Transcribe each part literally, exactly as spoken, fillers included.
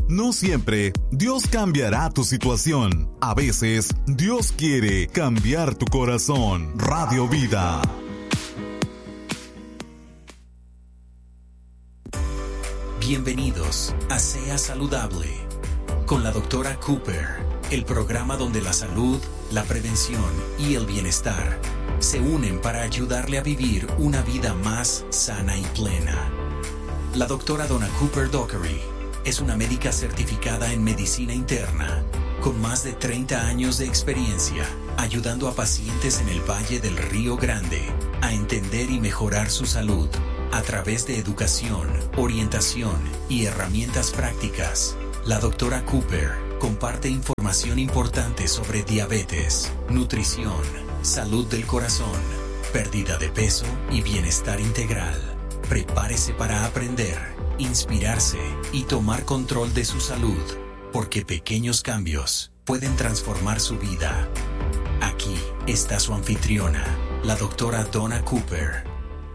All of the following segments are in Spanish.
No siempre Dios cambiará tu situación. A veces Dios quiere cambiar tu corazón. Radio Vida. Bienvenidos a Sea Saludable con la doctora Cooper, el programa donde la salud, la prevención y el bienestar se unen para ayudarle a vivir una vida más sana y plena. La doctora Donna Cooper Dockery es una médica certificada en medicina interna con más de treinta años de experiencia ayudando a pacientes en el Valle del Río Grande a entender y mejorar su salud a través de educación, orientación y herramientas prácticas. La doctora Cooper comparte información importante sobre diabetes, nutrición, salud del corazón, pérdida de peso y bienestar integral. Prepárese para aprender, inspirarse y tomar control de su salud, porque pequeños cambios pueden transformar su vida. Aquí está su anfitriona, la doctora Donna Cooper.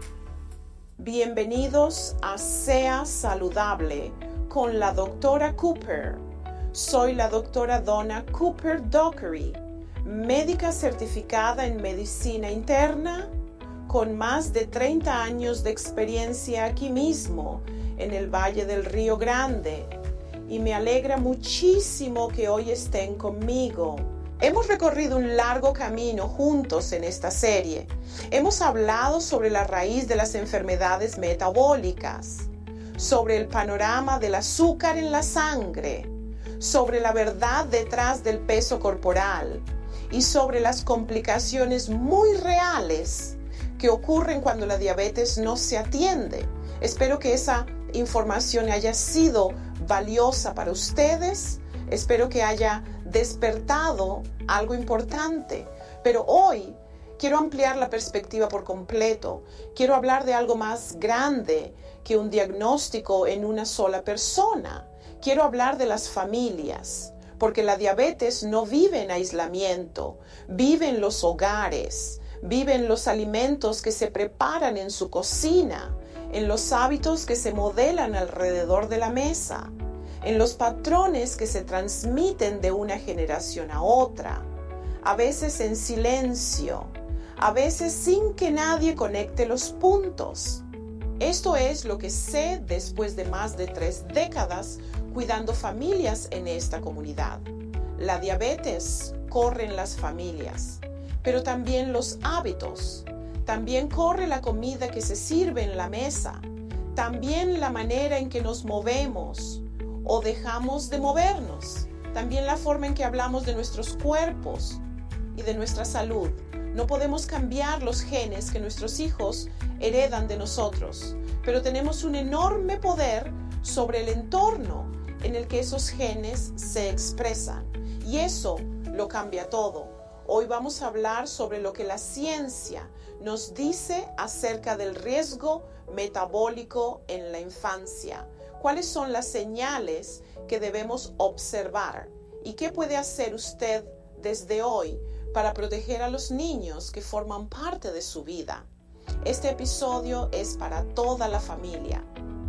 Bienvenidos a Sea Saludable con la doctora Cooper. Soy la doctora Donna Cooper Dockery, médica certificada en medicina interna con más de treinta años de experiencia aquí mismo en el Valle del Río Grande, y me alegra muchísimo que hoy estén conmigo. Hemos recorrido un largo camino juntos en esta serie. Hemos hablado sobre la raíz de las enfermedades metabólicas, sobre el panorama del azúcar en la sangre, sobre la verdad detrás del peso corporal y sobre las complicaciones muy reales que ocurren cuando la diabetes no se atiende. Espero que esa información haya sido valiosa para ustedes. Espero que haya despertado algo importante. Pero hoy quiero ampliar la perspectiva por completo. Quiero hablar de algo más grande que un diagnóstico en una sola persona. Quiero hablar de las familias, porque la diabetes no vive en aislamiento, vive en los hogares, vive en los alimentos que se preparan en su cocina, en los hábitos que se modelan alrededor de la mesa, en los patrones que se transmiten de una generación a otra, a veces en silencio, a veces sin que nadie conecte los puntos. Esto es lo que sé después de más de tres décadas cuidando familias en esta comunidad. La diabetes corre en las familias, pero también los hábitos. También corre la comida que se sirve en la mesa. También la manera en que nos movemos o dejamos de movernos. También la forma en que hablamos de nuestros cuerpos y de nuestra salud. No podemos cambiar los genes que nuestros hijos heredan de nosotros, pero tenemos un enorme poder sobre el entorno en el que esos genes se expresan. Y eso lo cambia todo. Hoy vamos a hablar sobre lo que la ciencia nos dice acerca del riesgo metabólico en la infancia. ¿Cuáles son las señales que debemos observar? ¿Y qué puede hacer usted desde hoy para proteger a los niños que forman parte de su vida? Este episodio es para toda la familia.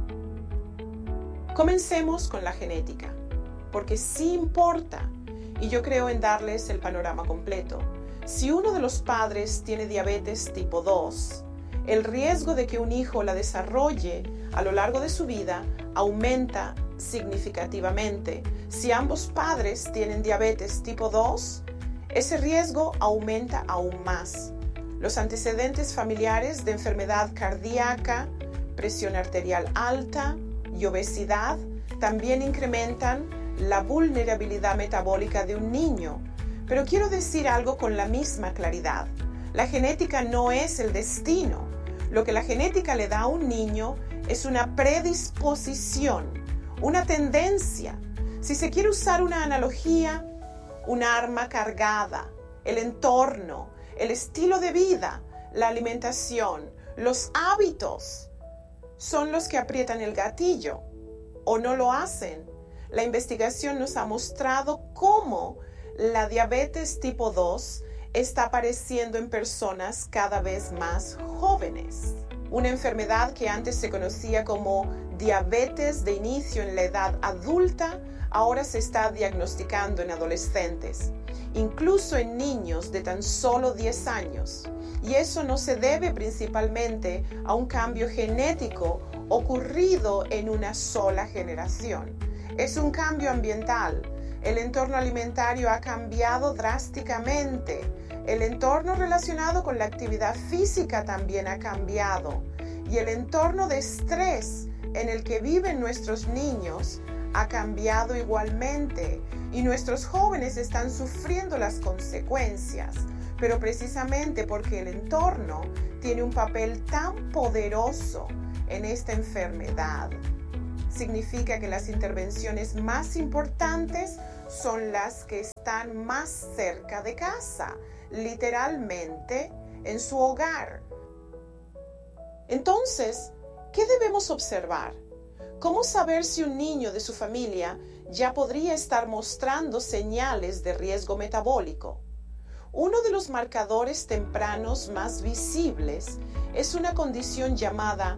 Comencemos con la genética, porque sí importa, y yo creo en darles el panorama completo. Si uno de los padres tiene diabetes tipo dos, el riesgo de que un hijo la desarrolle a lo largo de su vida aumenta significativamente. Si ambos padres tienen diabetes tipo dos, ese riesgo aumenta aún más. Los antecedentes familiares de enfermedad cardíaca, presión arterial alta y obesidad también incrementan la vulnerabilidad metabólica de un niño. Pero quiero decir algo con la misma claridad. La genética no es el destino. Lo que la genética le da a un niño es una predisposición, una tendencia. Si se quiere usar una analogía, un arma cargada, el entorno, el estilo de vida, la alimentación, los hábitos son los que aprietan el gatillo o no lo hacen. La investigación nos ha mostrado cómo la diabetes tipo dos está apareciendo en personas cada vez más jóvenes. Una enfermedad que antes se conocía como diabetes de inicio en la edad adulta ahora se está diagnosticando en adolescentes, incluso en niños de tan solo diez años. Y eso no se debe principalmente a un cambio genético ocurrido en una sola generación. Es un cambio ambiental. El entorno alimentario ha cambiado drásticamente. El entorno relacionado con la actividad física también ha cambiado. Y el entorno de estrés en el que viven nuestros niños ha cambiado igualmente. Y nuestros jóvenes están sufriendo las consecuencias. Pero precisamente porque el entorno tiene un papel tan poderoso en esta enfermedad, significa que las intervenciones más importantes son las que están más cerca de casa, literalmente en su hogar. Entonces, ¿qué debemos observar? ¿Cómo saber si un niño de su familia ya podría estar mostrando señales de riesgo metabólico? Uno de los marcadores tempranos más visibles es una condición llamada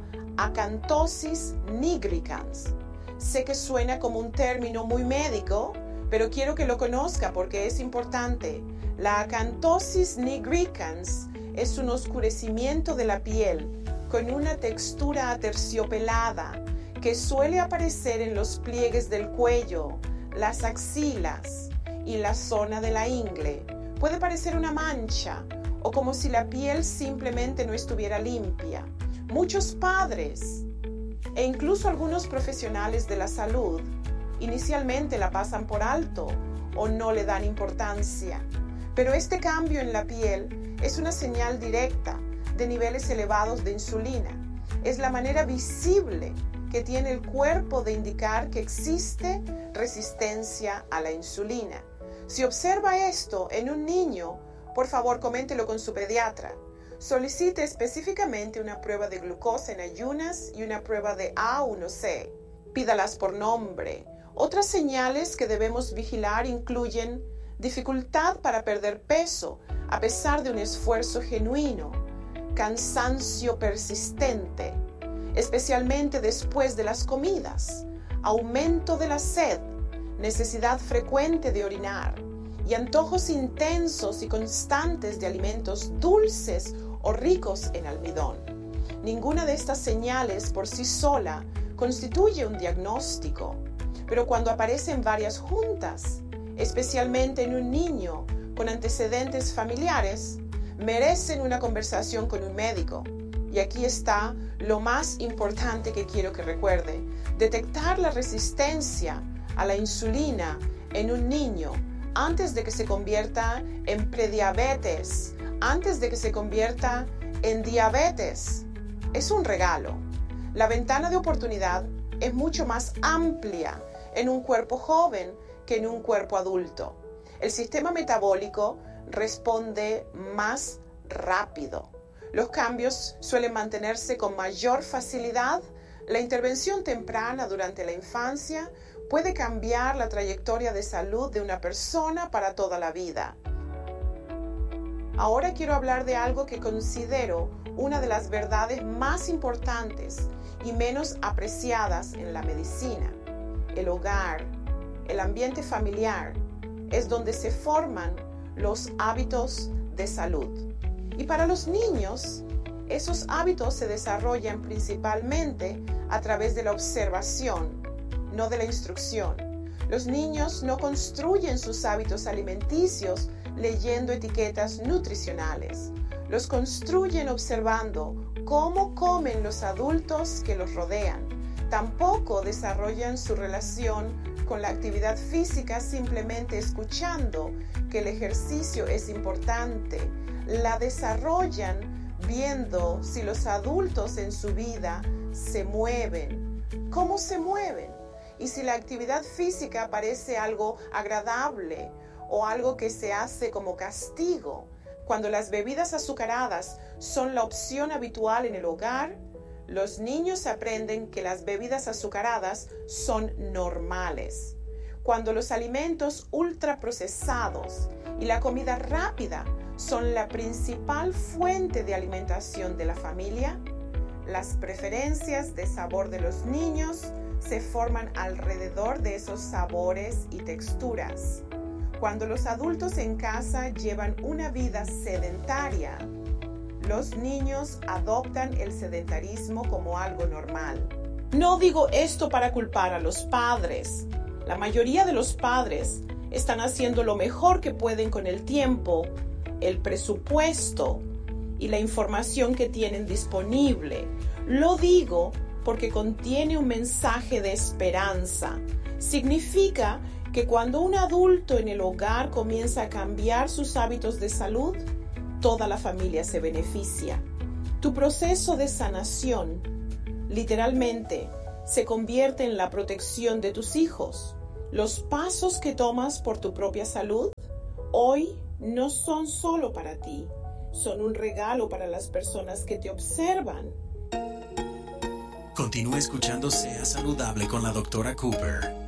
acantosis nigricans. Sé que suena como un término muy médico, pero quiero que lo conozca porque es importante. La acantosis nigricans es un oscurecimiento de la piel con una textura aterciopelada que suele aparecer en los pliegues del cuello, las axilas y la zona de la ingle. Puede parecer una mancha o como si la piel simplemente no estuviera limpia. Muchos padres e incluso algunos profesionales de la salud inicialmente la pasan por alto o no le dan importancia. Pero este cambio en la piel es una señal directa de niveles elevados de insulina. Es la manera visible que tiene el cuerpo de indicar que existe resistencia a la insulina. Si observa esto en un niño, por favor coméntelo con su pediatra. Solicite específicamente una prueba de glucosa en ayunas y una prueba de A uno C. Pídalas por nombre. Otras señales que debemos vigilar incluyen dificultad para perder peso a pesar de un esfuerzo genuino, cansancio persistente, especialmente después de las comidas, aumento de la sed, necesidad frecuente de orinar y antojos intensos y constantes de alimentos dulces o ricos en almidón. Ninguna de estas señales por sí sola constituye un diagnóstico, pero cuando aparecen varias juntas, especialmente en un niño con antecedentes familiares, merecen una conversación con un médico. Y aquí está lo más importante que quiero que recuerde: detectar la resistencia a la insulina en un niño antes de que se convierta en prediabetes, antes de que se convierta en diabetes. Es un regalo. La ventana de oportunidad es mucho más amplia en un cuerpo joven que en un cuerpo adulto. El sistema metabólico responde más rápido. Los cambios suelen mantenerse con mayor facilidad. La intervención temprana durante la infancia puede cambiar la trayectoria de salud de una persona para toda la vida. Ahora quiero hablar de algo que considero una de las verdades más importantes y menos apreciadas en la medicina. El hogar, el ambiente familiar, es donde se forman los hábitos de salud. Y para los niños, esos hábitos se desarrollan principalmente a través de la observación, no de la instrucción. Los niños no construyen sus hábitos alimenticios leyendo etiquetas nutricionales. Los construyen observando cómo comen los adultos que los rodean. Tampoco desarrollan su relación con la actividad física simplemente escuchando que el ejercicio es importante. La desarrollan viendo si los adultos en su vida se mueven, cómo se mueven, y si la actividad física parece algo agradable o algo que se hace como castigo. Cuando las bebidas azucaradas son la opción habitual en el hogar, los niños aprenden que las bebidas azucaradas son normales. Cuando los alimentos ultraprocesados y la comida rápida son la principal fuente de alimentación de la familia, Las preferencias de sabor de los niños se forman alrededor de esos sabores y texturas. Cuando los adultos en casa llevan una vida sedentaria, los niños adoptan el sedentarismo como algo normal. No digo esto para culpar a los padres. La mayoría de los padres están haciendo lo mejor que pueden con el tiempo, el presupuesto y la información que tienen disponible. Lo digo porque contiene un mensaje de esperanza. Significa que cuando un adulto en el hogar comienza a cambiar sus hábitos de salud, toda la familia se beneficia. Tu proceso de sanación, literalmente, se convierte en la protección de tus hijos. Los pasos que tomas por tu propia salud hoy no son solo para ti, son un regalo para las personas que te observan. Continúa escuchando Sea Saludable con la doctora Cooper.